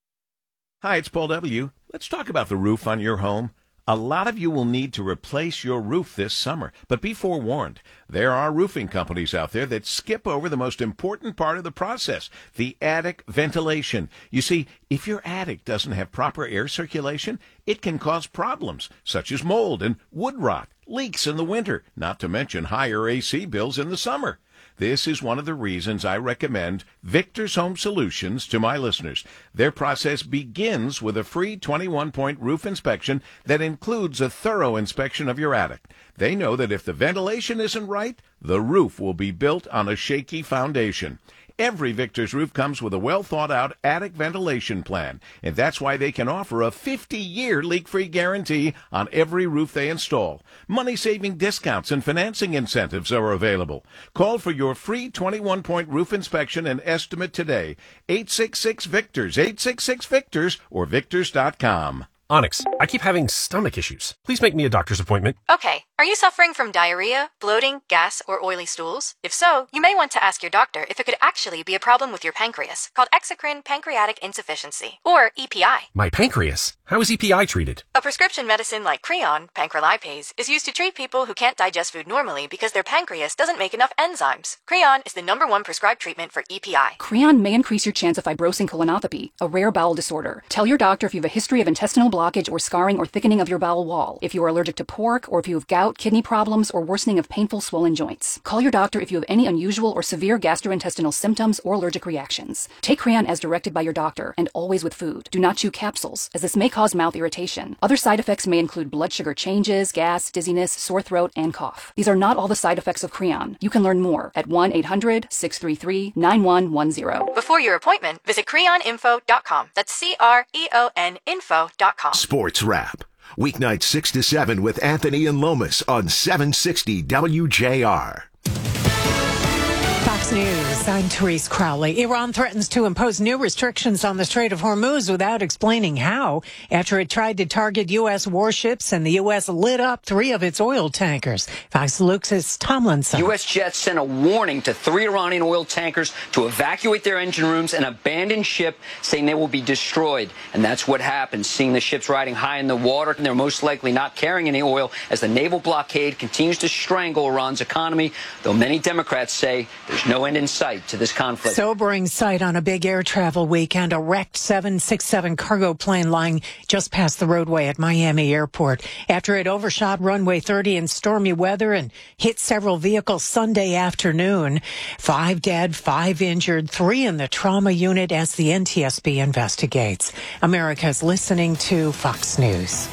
Hi, it's Paul W. Let's talk about the roof on your home. A lot of you will need to replace your roof this summer, but be forewarned. There are roofing companies out there that skip over the most important part of the process, the attic ventilation. You see, if your attic doesn't have proper air circulation, it can cause problems, such as mold and wood rot, leaks in the winter, not to mention higher A C bills in the summer. This is one of the reasons I recommend Victor's Home Solutions to my listeners. Their process begins with a free twenty-one point roof inspection that includes a thorough inspection of your attic. They know that if the ventilation isn't right, the roof will be built on a shaky foundation. Every Victor's roof comes with a well-thought-out attic ventilation plan, and that's why they can offer a fifty-year leak-free guarantee on every roof they install. Money-saving discounts and financing incentives are available. Call for your free twenty-one point roof inspection and estimate today. eight six six Victors, eight six six Victors, or Victors dot com. Onyx, I keep having stomach issues. Please make me a doctor's appointment. Okay, are you suffering from diarrhea, bloating, gas, or oily stools? If so, you may want to ask your doctor if it could actually be a problem with your pancreas, called exocrine pancreatic insufficiency, or E P I. My pancreas? How is E P I treated? A prescription medicine like Creon, pancrelipase, is used to treat people who can't digest food normally because their pancreas doesn't make enough enzymes. Creon is the number one prescribed treatment for E P I. Creon may increase your chance of fibrosing colonopathy, a rare bowel disorder. Tell your doctor if you have a history of intestinal blockage or scarring or thickening of your bowel wall, if you are allergic to pork, or if you have gout, kidney problems, or worsening of painful swollen joints. Call your doctor if you have any unusual or severe gastrointestinal symptoms or allergic reactions. Take Creon as directed by your doctor, and always with food. Do not chew capsules, as this may cause mouth irritation. Other side effects may include blood sugar changes, gas, dizziness, sore throat, and cough. These are not all the side effects of Creon. You can learn more at one eight hundred six three three nine one one zero. Before your appointment, visit creon info dot com. That's C R E O N info dot com. Sports Wrap. Weeknight six to seven with Anthony and Lomas on seven sixty W J R. Fox News, I'm Therese Crowley. Iran threatens to impose new restrictions on the Strait of Hormuz without explaining how, after it tried to target U S warships and the U S lit up three of its oil tankers. Fox Luke's Tomlinson. U S jets sent a warning to three Iranian oil tankers to evacuate their engine rooms and abandon ship, saying they will be destroyed. And that's what happened, seeing the ships riding high in the water, and they're most likely not carrying any oil as the naval blockade continues to strangle Iran's economy, though many Democrats say there's no end in sight to this conflict. Sobering sight on a big air travel weekend. A wrecked seven sixty-seven cargo plane lying just past the roadway at Miami Airport after it overshot runway thirty in stormy weather and hit several vehicles Sunday afternoon. Five dead, five injured, three in the trauma unit as the N T S B investigates. America's listening to Fox News.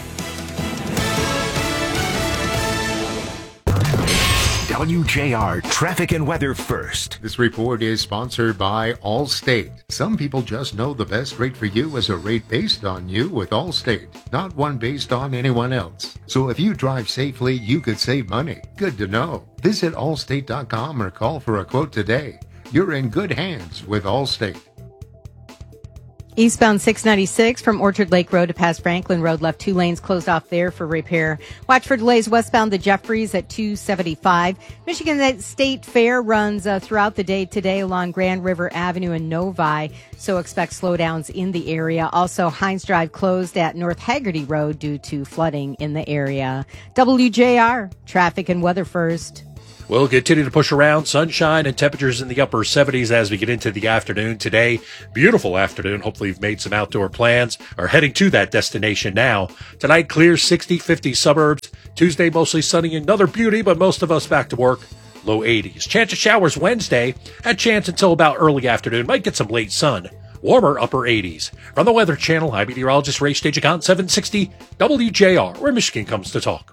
W J R traffic and weather first. This report is sponsored by Allstate. Some people just know the best rate for you is a rate based on you with Allstate, not one based on anyone else. So if you drive safely, you could save money. Good to know. Visit allstate dot com or call for a quote today. You're in good hands with Allstate. Eastbound six ninety-six from Orchard Lake Road to past Franklin Road left two lanes closed off there for repair. Watch for delays westbound to Jeffries at two seventy-five. Michigan State Fair runs uh, throughout the day today along Grand River Avenue and Novi, so expect slowdowns in the area. Also, Hines Drive closed at North Haggerty Road due to flooding in the area. W J R, traffic and weather first. We'll continue to push around. Sunshine and temperatures in the upper seventies as we get into the afternoon today. Beautiful afternoon. Hopefully you've made some outdoor plans or heading to that destination now. Tonight, clear sixty, fifty suburbs. Tuesday, mostly sunny. Another beauty, but most of us back to work. Low eighties. Chance of showers Wednesday. A chance until about early afternoon. Might get some late sun. Warmer upper eighties. From the Weather Channel, I'm meteorologist Ray Stagicon, seven sixty W J R, where Michigan comes to talk.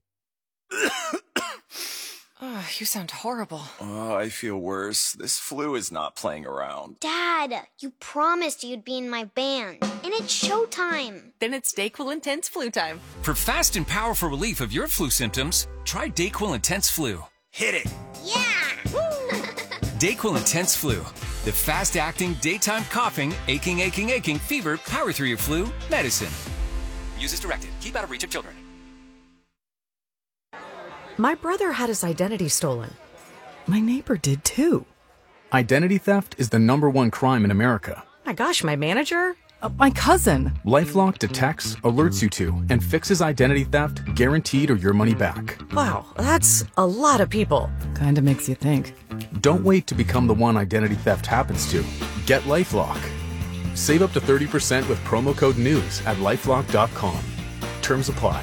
Oh, you sound horrible. Oh, I feel worse. This flu is not playing around. Dad, you promised you'd be in my band, and it's showtime. Then it's DayQuil Intense Flu time. For fast and powerful relief of your flu symptoms, try DayQuil Intense Flu. Hit it! Yeah! DayQuil Intense Flu. The fast-acting, daytime coughing, aching, aching, aching, fever, power through your flu medicine. Use as directed. Keep out of reach of children. My brother had his identity stolen. My neighbor did too. Identity theft is the number one crime in America. My gosh, my manager? Uh, my cousin. LifeLock detects, alerts you to, and fixes identity theft guaranteed or your money back. Wow, that's a lot of people. Kinda makes you think. Don't wait to become the one identity theft happens to. Get LifeLock. Save up to thirty percent with promo code NEWS at lifelock dot com. Terms apply.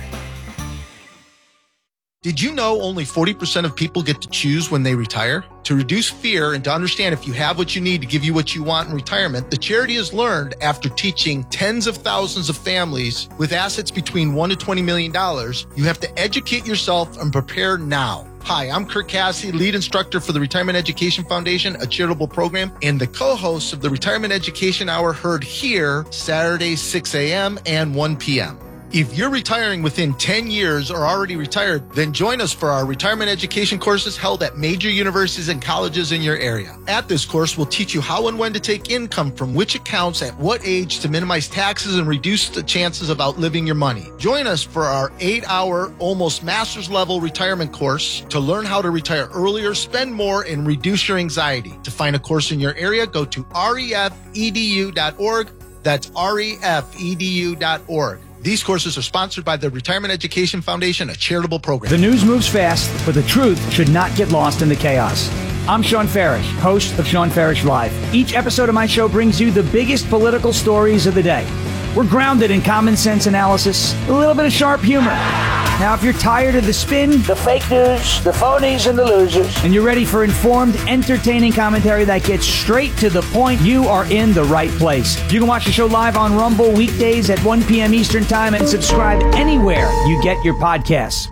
Did you know only forty percent of people get to choose when they retire? To reduce fear and to understand if you have what you need to give you what you want in retirement, the charity has learned after teaching tens of thousands of families with assets between one to twenty million dollars, you have to educate yourself and prepare now. Hi, I'm Kirk Cassidy, lead instructor for the Retirement Education Foundation, a charitable program, and the co-host of the Retirement Education Hour, heard here Saturdays six a.m. and one p.m. If you're retiring within ten years or already retired, then join us for our retirement education courses held at major universities and colleges in your area. At this course, we'll teach you how and when to take income from which accounts at what age to minimize taxes and reduce the chances of outliving your money. Join us for our eight-hour, almost master's level retirement course to learn how to retire earlier, spend more, and reduce your anxiety. To find a course in your area, go to R E F E D U dot org. That's R E F E D U dot org. These courses are sponsored by the Retirement Education Foundation, a charitable program. The news moves fast, but the truth should not get lost in the chaos. I'm Sean Farish, host of Sean Farish Live. Each episode of my show brings you the biggest political stories of the day. We're grounded in common sense analysis, a little bit of sharp humor. Now, if you're tired of the spin, the fake news, the phonies, and the losers, and you're ready for informed, entertaining commentary that gets straight to the point, you are in the right place. You can watch the show live on Rumble weekdays at one p.m. Eastern Time and subscribe anywhere you get your podcasts.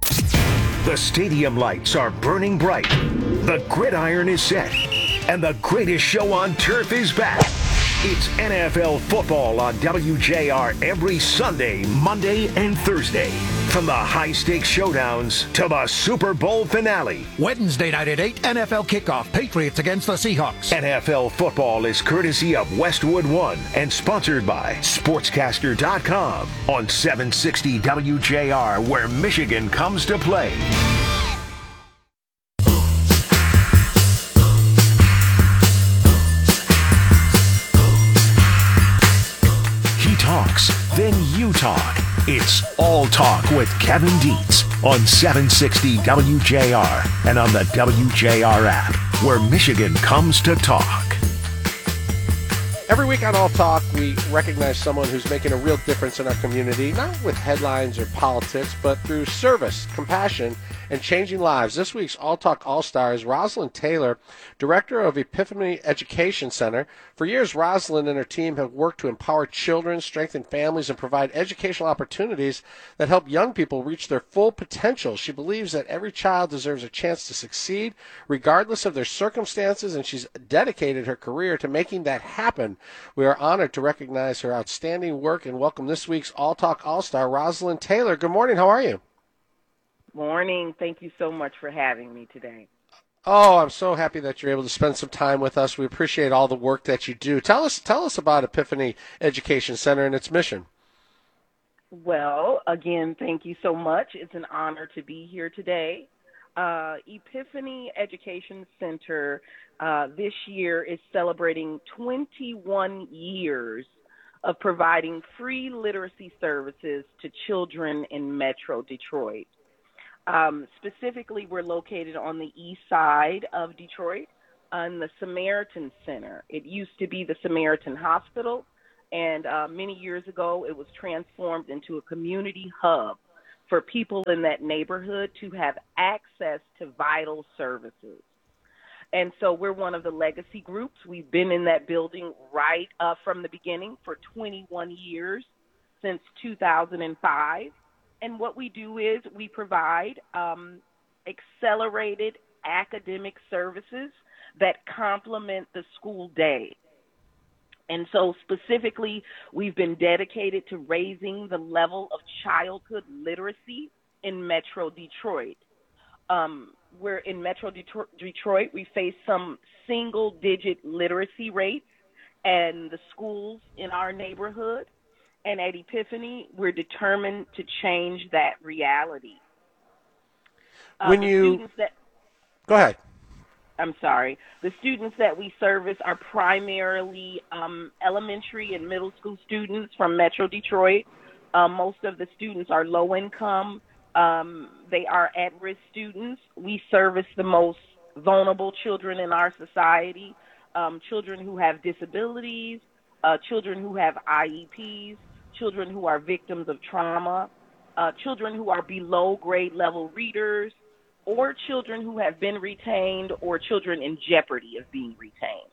The stadium lights are burning bright. The gridiron is set. And the greatest show on turf is back. It's N F L football on W J R every Sunday, Monday, and Thursday. From the high-stakes showdowns to the Super Bowl finale. Wednesday night at eight, N F L kickoff. Patriots against the Seahawks. N F L football is courtesy of Westwood One and sponsored by Sportscaster dot com on seven sixty W J R, where Michigan comes to play. Talks, then you talk. It's All Talk with Kevin Dietz on seven sixty W J R and on the W J R app, where Michigan comes to talk. Every week on All Talk, we recognize someone who's making a real difference in our community, not with headlines or politics, but through service, compassion, and changing lives. This week's All Talk All-Star is Rosalind Taylor, director of Epiphany Education Center. For years, Rosalind and her team have worked to empower children, strengthen families, and provide educational opportunities that help young people reach their full potential. She believes that every child deserves a chance to succeed, regardless of their circumstances, and she's dedicated her career to making that happen. We are honored to recognize her outstanding work and welcome this week's All Talk All-Star, Rosalind Taylor. Good morning. How are you? Morning. Thank you so much for having me today. Oh, I'm so happy that you're able to spend some time with us. We appreciate all the work that you do. Tell us, tell us about Epiphany Education Center and its mission. Well, again, thank you so much. It's an honor to be here today. Uh, Epiphany Education Center uh, this year is celebrating twenty-one years of providing free literacy services to children in Metro Detroit. Um, specifically, we're located on the east side of Detroit on the Samaritan Center. It used to be the Samaritan Hospital, and uh, many years ago it was transformed into a community hub for people in that neighborhood to have access to vital services. And so we're one of the legacy groups. We've been in that building right uh, from the beginning for twenty-one years, since two thousand five. And what we do is we provide um, accelerated academic services that complement the school day. And so specifically, we've been dedicated to raising the level of childhood literacy in Metro Detroit. Um, we're in Metro Detroit, we face some single-digit literacy rates in the schools in our neighborhood. And at Epiphany, we're determined to change that reality. Uh, when you that, Go ahead. I'm sorry. The students that we service are primarily um, elementary and middle school students from Metro Detroit. Um, most of the students are low income. Um, they are at-risk students. We service the most vulnerable children in our society, um, children who have disabilities, uh, children who have I E Ps, children who are victims of trauma, uh, children who are below grade level readers, or children who have been retained, or children in jeopardy of being retained.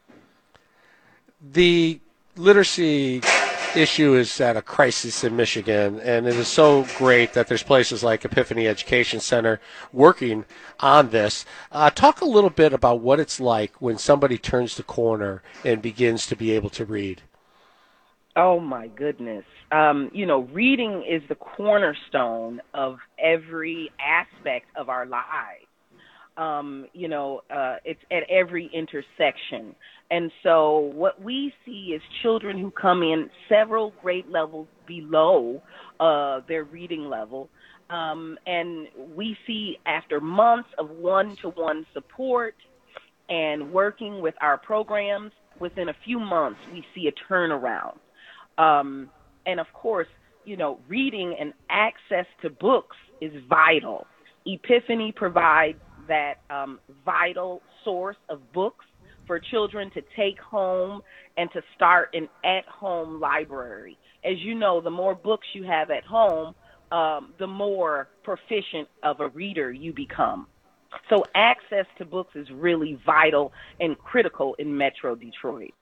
The literacy issue is at a crisis in Michigan, and it is so great that there's places like Epiphany Education Center working on this. Uh, talk a little bit about what it's like when somebody turns the corner and begins to be able to read. Oh, my goodness. Um, you know, reading is the cornerstone of every aspect of our lives. Um, you know, uh, it's at every intersection. And so what we see is children who come in several grade levels below uh, their reading level. Um, and we see after months of one-to-one support and working with our programs, within a few months, we see a turnaround. Um, and of course, you know, reading and access to books is vital. Epiphany provides that um, vital source of books for children to take home and to start an at-home library. As you know, the more books you have at home, um, the more proficient of a reader you become. So access to books is really vital and critical in Metro Detroit.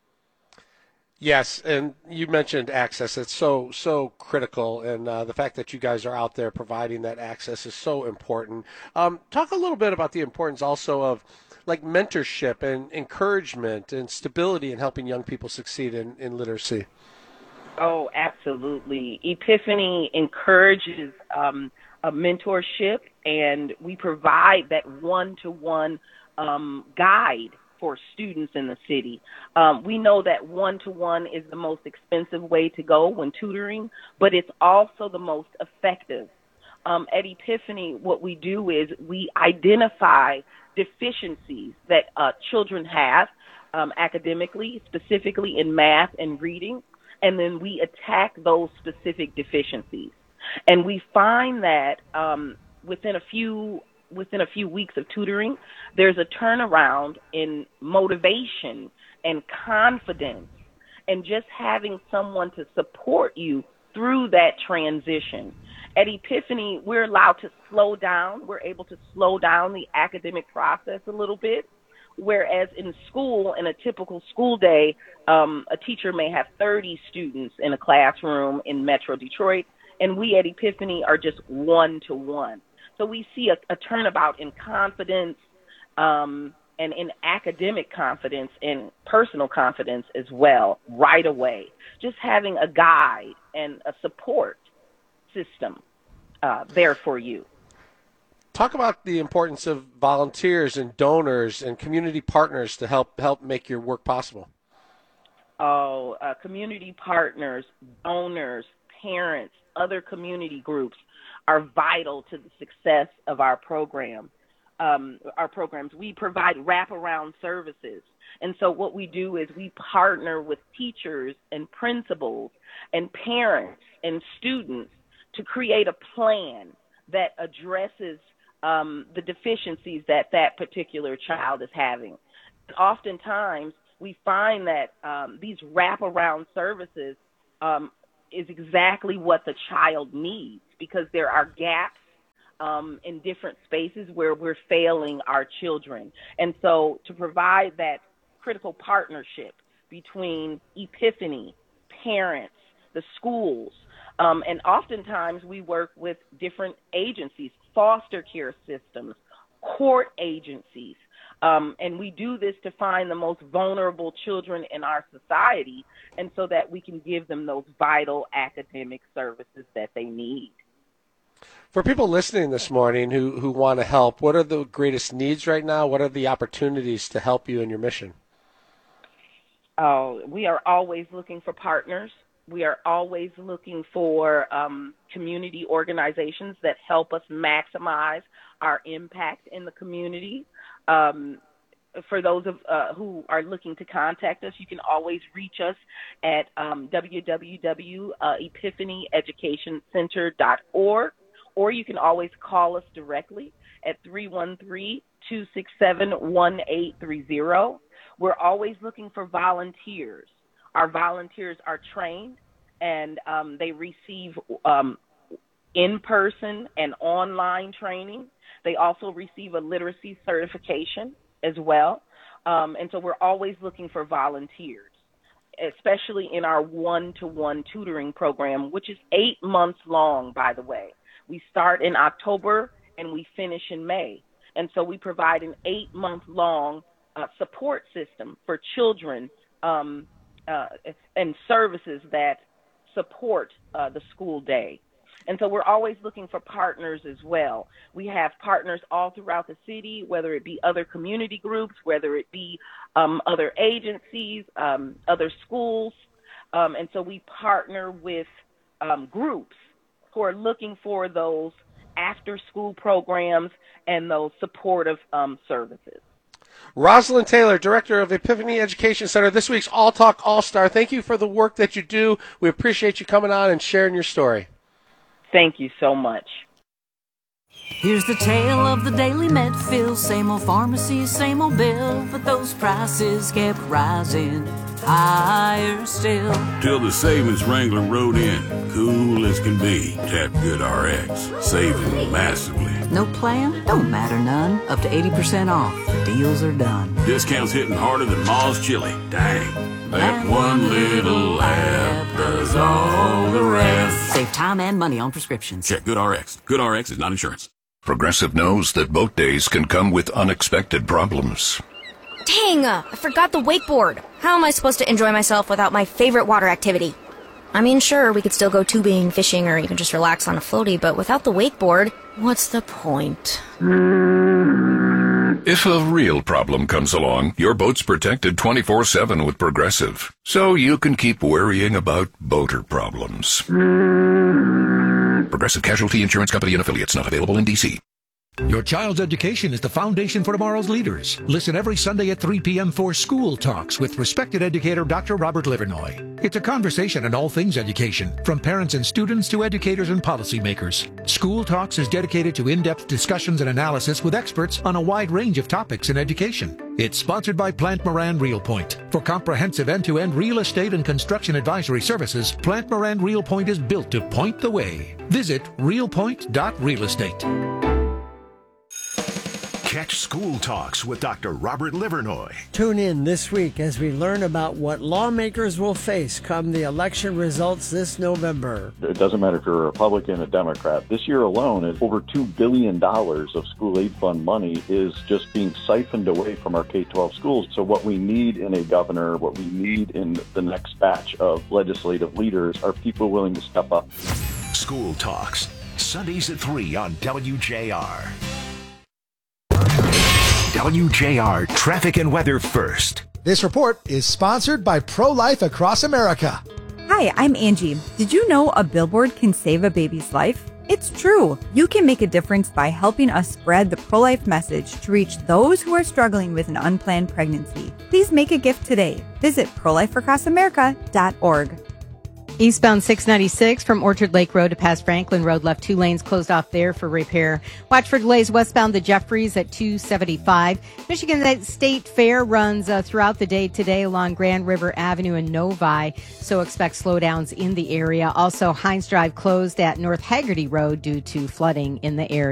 Yes, and you mentioned access. It's so, so critical, and uh, the fact that you guys are out there providing that access is so important. Um, talk a little bit about the importance also of like mentorship and encouragement and stability in helping young people succeed in, in literacy. Oh, absolutely. Epiphany encourages um, a mentorship, and we provide that one-to-one um, guide for students in the city. Um, we know that one-to-one is the most expensive way to go when tutoring, but it's also the most effective. Um, at Epiphany, what we do is we identify deficiencies that uh, children have um, academically, specifically in math and reading, and then we attack those specific deficiencies. And we find that um, within a few within a few weeks of tutoring, there's a turnaround in motivation and confidence and just having someone to support you through that transition. At Epiphany, we're allowed to slow down. We're able to slow down the academic process a little bit, whereas in school, in a typical school day, um, a teacher may have thirty students in a classroom in Metro Detroit, and we at Epiphany are just one-to-one. So we see a, a turnabout in confidence um, and in academic confidence and personal confidence as well right away. Just having a guide and a support system uh, there for you. Talk about the importance of volunteers and donors and community partners to help help make your work possible. Oh, uh, community partners, donors, parents, other community groups are vital to the success of our program. Um, our programs. We provide wraparound services. And so what we do is we partner with teachers and principals and parents and students to create a plan that addresses um, the deficiencies that that particular child is having. And oftentimes, we find that um, these wraparound services um, is exactly what the child needs, because there are gaps um, in different spaces where we're failing our children. And so to provide that critical partnership between Epiphany, parents, the schools, um, and oftentimes we work with different agencies, foster care systems, court agencies, um, and we do this to find the most vulnerable children in our society, and so that we can give them those vital academic services that they need. For people listening this morning who, who want to help, what are the greatest needs right now? What are the opportunities to help you in your mission? Uh, we are always looking for partners. We are always looking for um, community organizations that help us maximize our impact in the community. Um, for those of uh, who are looking to contact us, you can always reach us at um, w w w dot epiphany education center dot org, or you can always call us directly at three one three, two six seven, one eight three zero. We're always looking for volunteers. Our volunteers are trained, and um, they receive um, in-person and online training. They also receive a literacy certification as well. Um, and so we're always looking for volunteers, especially in our one-to-one tutoring program, which is eight months long, by the way. We start in October and we finish in May. And so we provide an eight-month-long uh, support system for children um, uh, and services that support uh, the school day. And so we're always looking for partners as well. We have partners all throughout the city, whether it be other community groups, whether it be um, other agencies, um, other schools. Um, and so we partner with um, groups who are looking for those after-school programs and those supportive um, services. Rosalind Taylor, Director of Epiphany Education Center, this week's All Talk All-Star. Thank you for the work that you do. We appreciate you coming on and sharing your story. Thank you so much. Here's the tale of the daily Medfill. Same old pharmacy, same old bill, but those prices kept rising higher still. Till the savings Wrangler rode in, cool as can be. Tap GoodRx, saving massively. No plan? Don't matter none. Up to eighty percent off. The deals are done. Discounts hitting harder than Ma's chili. Dang. That one little app does all the rest. Save time and money on prescriptions. Check GoodRx. GoodRx is not insurance. Progressive knows that boat days can come with unexpected problems. Dang, I forgot the wakeboard. How am I supposed to enjoy myself without my favorite water activity? I mean, sure, we could still go tubing, fishing, or even just relax on a floaty, but without the wakeboard, what's the point? If a real problem comes along, your boat's protected twenty-four seven with Progressive, so you can keep worrying about boater problems. Progressive Casualty Insurance Company and Affiliates, not available in D C. Your child's education is the foundation for tomorrow's leaders. Listen every Sunday at three p.m. for School Talks with respected educator Doctor Robert Livernoy. It's a conversation on all things education, from parents and students to educators and policymakers. School Talks is dedicated to in-depth discussions and analysis with experts on a wide range of topics in education. It's sponsored by Plant Moran Real Point. For comprehensive end-to-end real estate and construction advisory services, Plant Moran Real Point is built to point the way. Visit real point dot real estate. Catch School Talks with Doctor Robert Livernoy. Tune in this week as we learn about what lawmakers will face come the election results this November. It doesn't matter if you're a Republican or a Democrat. This year alone, is over two billion dollars of school aid fund money is just being siphoned away from our K twelve schools. So what we need in a governor, what we need in the next batch of legislative leaders are people willing to step up. School Talks, Sundays at three on W J R. W J R Traffic and Weather first. This report is sponsored by Pro-Life Across America. Hi, I'm Angie. Did you know a billboard can save a baby's life? It's true. You can make a difference by helping us spread the pro-life message to reach those who are struggling with an unplanned pregnancy. Please make a gift today. Visit pro life across america dot org. Eastbound six ninety-six from Orchard Lake Road to past Franklin Road left two lanes closed off there for repair. Watch for delays westbound to Jeffries at two seventy-five. Michigan State Fair runs uh, throughout the day today along Grand River Avenue and Novi, so expect slowdowns in the area. Also, Hines Drive closed at North Haggerty Road due to flooding in the area.